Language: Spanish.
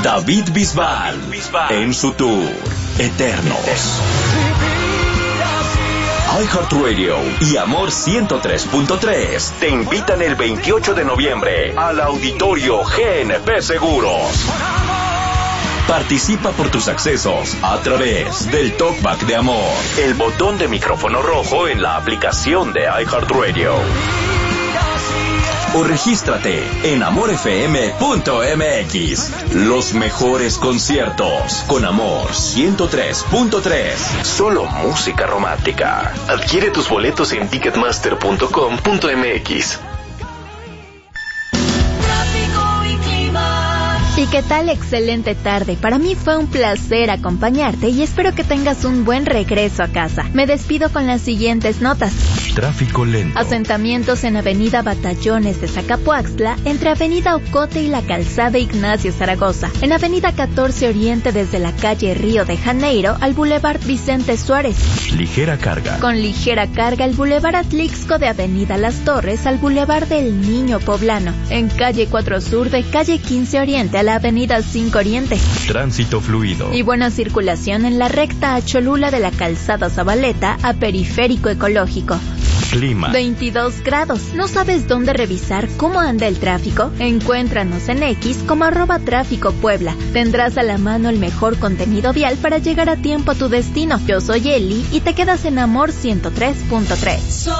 David Bisbal en su tour Eternos. iHeartRadio y Amor 103.3 te invitan el 28 de noviembre al Auditorio GNP Seguros. Participa por tus accesos a través del Talkback de Amor, el botón de micrófono rojo en la aplicación de iHeartRadio. O regístrate en amorfm.mx. Los mejores conciertos con Amor 103.3. Solo música romántica. Adquiere tus boletos en ticketmaster.com.mx. ¿Y qué tal? Excelente tarde. Para mí fue un placer acompañarte y espero que tengas un buen regreso a casa. Me despido con las siguientes notas. Tráfico lento. Asentamientos en Avenida Batallones de Zacapuaxtla, entre Avenida Ocote y la Calzada Ignacio Zaragoza. En Avenida 14 Oriente desde la calle Río de Janeiro al Boulevard Vicente Suárez. Ligera carga. Con ligera carga el Boulevard Atlixco de Avenida Las Torres al Boulevard del Niño Poblano. En calle 4 Sur de calle 15 Oriente a la Avenida 5 Oriente. Tránsito fluido. Y buena circulación en la recta a Cholula de la Calzada Zabaleta a Periférico Ecológico. Clima. 22 grados. ¿No sabes dónde revisar cómo anda el tráfico? Encuéntranos en X como @tráficopuebla. Tendrás a la mano el mejor contenido vial para llegar a tiempo a tu destino. Yo soy Eli y te quedas en Amor 103.3.